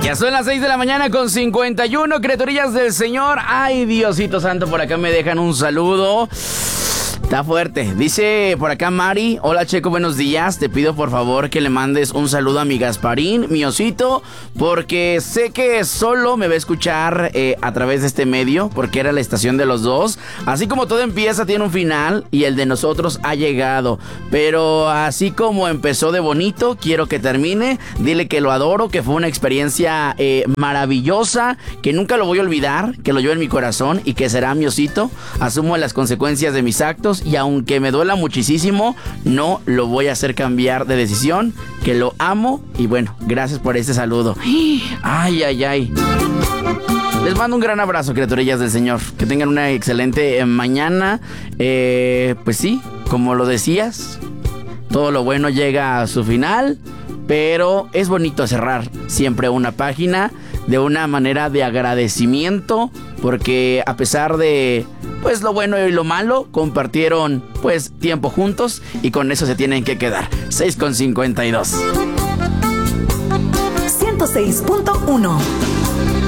Ya son las 6 de la mañana con 51, criaturillas del Señor. Ay, Diosito Santo, por acá me dejan un saludo. Está fuerte. Dice por acá Mari: hola Checo, buenos días. Te pido por favor que le mandes un saludo a mi Gasparín, mi osito, porque sé que solo me va a escuchar a través de este medio, porque era la estación de los dos. Así como todo empieza, tiene un final, y el de nosotros ha llegado. Pero así como empezó de bonito, quiero que termine. Dile que lo adoro, que fue una experiencia maravillosa, que nunca lo voy a olvidar, que lo llevo en mi corazón y que será mi osito. Asumo las consecuencias de mis actos, y aunque me duela muchísimo, no lo voy a hacer cambiar de decisión, que lo amo. Y bueno, gracias por este saludo. Ay, ay, ay. Les mando un gran abrazo, criaturillas del Señor. Que tengan una excelente mañana. Pues sí, como lo decías, todo lo bueno llega a su final, pero es bonito cerrar siempre una página de una manera de agradecimiento, porque a pesar de pues lo bueno y lo malo, compartieron pues tiempo juntos, y con eso se tienen que quedar. 6:52. 106.1